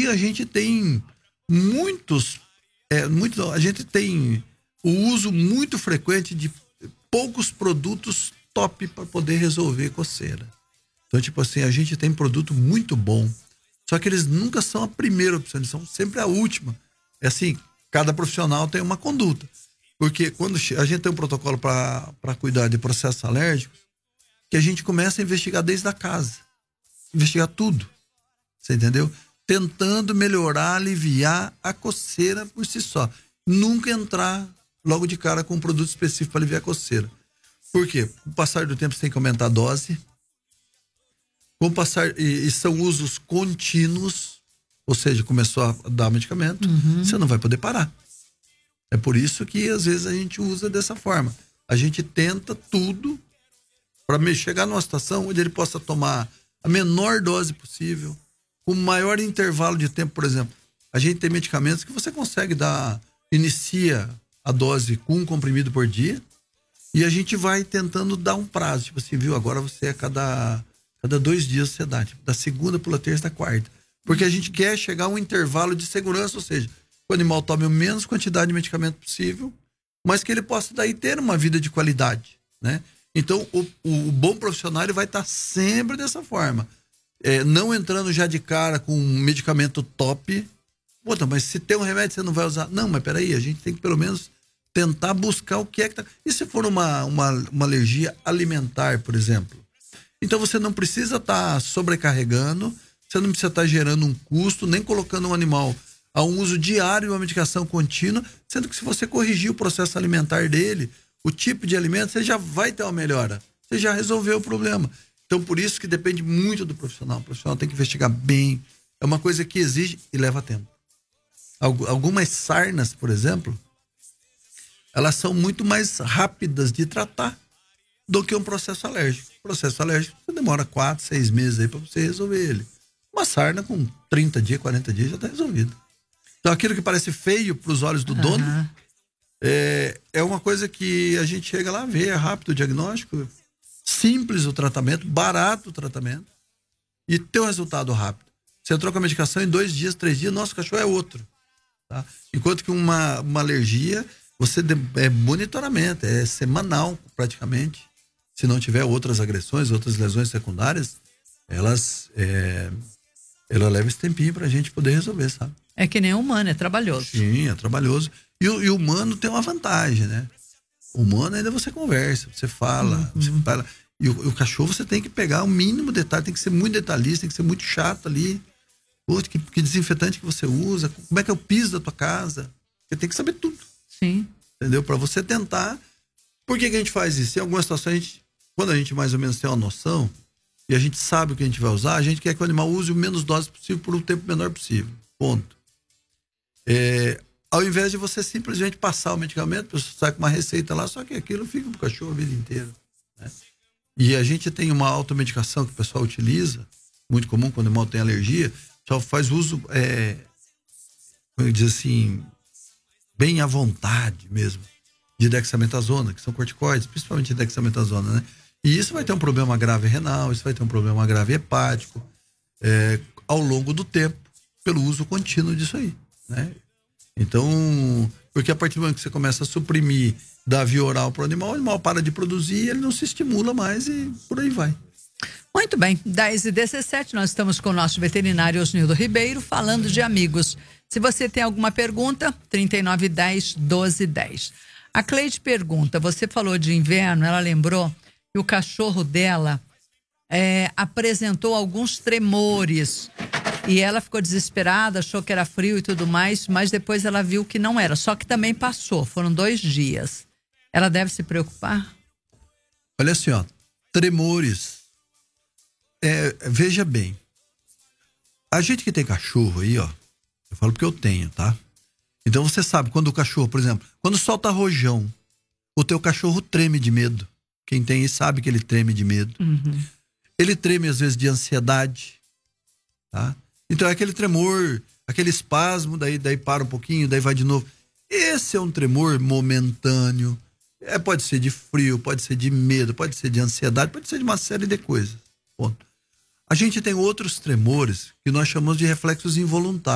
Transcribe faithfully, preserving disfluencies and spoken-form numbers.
E a gente tem muitos, é, muito, a gente tem o uso muito frequente de poucos produtos top para poder resolver coceira. Então, tipo assim, a gente tem produto muito bom, só que eles nunca são a primeira opção, eles são sempre a última. É assim, cada profissional tem uma conduta. Porque quando a gente tem um protocolo para cuidar de processos alérgicos, que a gente começa a investigar desde a casa. Investigar tudo. Você entendeu? Tentando melhorar, aliviar a coceira por si só. Nunca entrar logo de cara com um produto específico para aliviar a coceira. Por quê? Com o passar do tempo você tem que aumentar a dose. Com o passar, e, e são usos contínuos, ou seja, começou a dar medicamento, uhum. Você não vai poder parar. É por isso que às vezes a gente usa dessa forma. A gente tenta tudo para chegar numa situação onde ele possa tomar a menor dose possível, com o maior intervalo de tempo. Por exemplo, a gente tem medicamentos que você consegue dar, inicia a dose com um comprimido por dia e a gente vai tentando dar um prazo. Tipo assim, viu? Agora você a cada, cada dois dias você dá, tipo, da segunda pela terça da quarta. Porque a gente quer chegar a um intervalo de segurança, ou seja, o animal tome a menos quantidade de medicamento possível, mas que ele possa daí ter uma vida de qualidade, né? Então, o, o bom profissional ele vai estar sempre dessa forma. É, não entrando já de cara com um medicamento top. Puta, mas se tem um remédio você não vai usar. Não, mas peraí, a gente tem que pelo menos tentar buscar o que é que tá... E se for uma, uma, uma alergia alimentar, por exemplo? Então você não precisa estar tá sobrecarregando, você não precisa estar tá gerando um custo, nem colocando um animal a um uso diário de uma medicação contínua, sendo que se você corrigir o processo alimentar dele, o tipo de alimento, você já vai ter uma melhora. Você já resolveu o problema. Então, por isso que depende muito do profissional. O profissional tem que investigar bem. É uma coisa que exige e leva tempo. Algumas sarnas, por exemplo, elas são muito mais rápidas de tratar do que um processo alérgico. O processo alérgico você demora quatro, seis meses aí para você resolver ele. Uma sarna com trinta dias, quarenta dias já está resolvido. Então, aquilo que parece feio para os olhos do uhum. dono, É, é uma coisa que a gente chega lá, vê, é rápido o diagnóstico, simples o tratamento, barato o tratamento e tem um resultado rápido. Você entrou com a medicação em dois dias, três dias, nosso cachorro é outro. Tá? Enquanto que uma, uma alergia, você de, é monitoramento, é semanal praticamente. Se não tiver outras agressões, outras lesões secundárias, elas é, ela leva esse tempinho pra gente poder resolver, sabe? É que nem humano, é trabalhoso. Sim, é trabalhoso. E o, e o humano tem uma vantagem, né? O humano ainda você conversa, você fala, uhum. você fala. E o, o cachorro você tem que pegar o mínimo detalhe, tem que ser muito detalhista, tem que ser muito chato ali. Putz, que, que desinfetante que você usa, como é que é o piso da tua casa. Você tem que saber tudo. Sim. Entendeu? Pra você tentar. Por que que a gente faz isso? Em algumas situações, a gente, quando a gente mais ou menos tem uma noção e a gente sabe o que a gente vai usar, a gente quer que o animal use o menos dose possível por um tempo menor possível. Ponto. É, ao invés de você simplesmente passar o medicamento, você sai com uma receita lá, só que aquilo fica pro cachorro a vida inteira, né? E a gente tem uma automedicação que o pessoal utiliza, muito comum quando o animal tem alergia, só faz uso, é, como eu diz assim, bem à vontade mesmo, de dexametasona, que são corticoides, principalmente de dexametasona, né? E isso vai ter um problema grave renal, isso vai ter um problema grave hepático, é, ao longo do tempo, pelo uso contínuo disso aí, né? Então, porque a partir do momento que você começa a suprimir da via oral para o animal, o animal para de produzir, ele não se estimula mais e por aí vai. Muito bem, dez e dezessete, nós estamos com o nosso veterinário Osnildo Ribeiro falando de amigos. Se você tem alguma pergunta, trinta e nove, dez, doze, dez. A Cleide pergunta, você falou de inverno, ela lembrou que o cachorro dela é, apresentou alguns tremores. E ela ficou desesperada, achou que era frio e tudo mais, mas depois ela viu que não era. Só que também passou, foram dois dias. Ela deve se preocupar? Olha assim, ó, tremores. É, veja bem, a gente que tem cachorro aí, ó, eu falo porque eu tenho, tá? Então você sabe, quando o cachorro, por exemplo, quando solta rojão, o teu cachorro treme de medo. Quem tem aí sabe que ele treme de medo. Uhum. Ele treme às vezes de ansiedade, tá? Então é aquele tremor, aquele espasmo, daí, daí para um pouquinho, daí vai de novo. Esse é um tremor momentâneo. É, pode ser de frio, pode ser de medo, pode ser de ansiedade, pode ser de uma série de coisas. Ponto. A gente tem outros tremores que nós chamamos de reflexos involuntários.